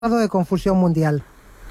de confusión mundial.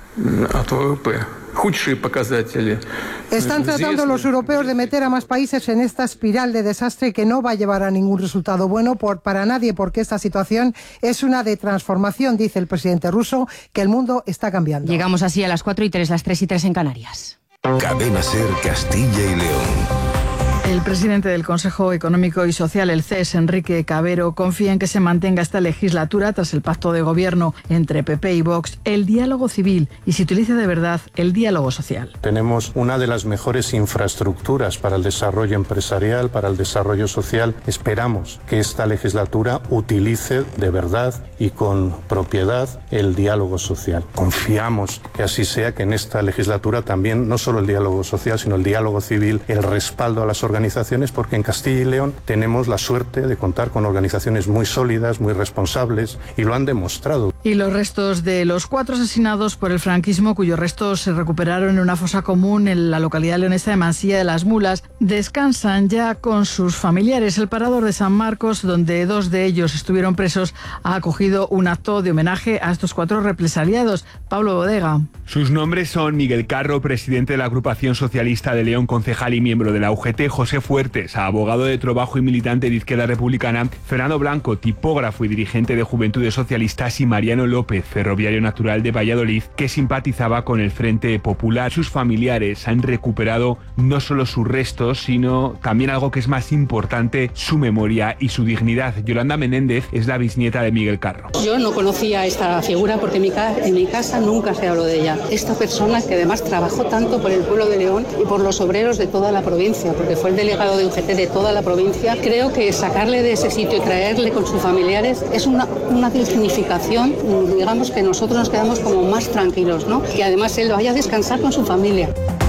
Están tratando los europeos de meter a más países en esta espiral de desastre que no va a llevar a ningún resultado bueno para nadie, porque esta situación es una de transformación, dice el presidente ruso, que el mundo está cambiando. Llegamos así a las 4:03, las 3:03 en Canarias. Cadena SER Castilla y León. El presidente del Consejo Económico y Social, el CES, Enrique Cabero, confía en que se mantenga esta legislatura, tras el pacto de gobierno entre PP y Vox, el diálogo civil y, se utiliza de verdad, el diálogo social. Tenemos una de las mejores infraestructuras para el desarrollo empresarial, para el desarrollo social. Esperamos que esta legislatura utilice de verdad y con propiedad el diálogo social. Confiamos que así sea, que en esta legislatura también no solo el diálogo social, sino el diálogo civil, el respaldo a las organizaciones, porque en Castilla y León tenemos la suerte de contar con organizaciones muy sólidas, muy responsables, y lo han demostrado. Y los restos de los 4 asesinados por el franquismo, cuyos restos se recuperaron en una fosa común en la localidad leonesa de Mansilla de las Mulas, descansan ya con sus familiares. El Parador de San Marcos, donde 2 de ellos estuvieron presos, ha acogido un acto de homenaje a estos 4 represaliados. Pablo Bodega. Sus nombres son Miguel Carro, presidente de la Agrupación Socialista de León, concejal y miembro de la UGT; José Fuertes, abogado de trabajo y militante de Izquierda Republicana; Fernando Blanco, tipógrafo y dirigente de Juventudes Socialistas; y Mariano López, ferroviario natural de Valladolid, que simpatizaba con el Frente Popular. Sus familiares han recuperado no solo sus restos, sino también algo que es más importante, su memoria y su dignidad. Yolanda Menéndez es la bisnieta de Miguel Carro. Yo no conocía esta figura porque en mi casa nunca se habló de ella. Esta persona que además trabajó tanto por el pueblo de León y por los obreros de toda la provincia, porque fue el delegado de UGT de toda la provincia. Creo que sacarle de ese sitio y traerle con sus familiares es una dignificación, digamos, que nosotros nos quedamos como más tranquilos, ¿no? Que además él vaya a descansar con su familia.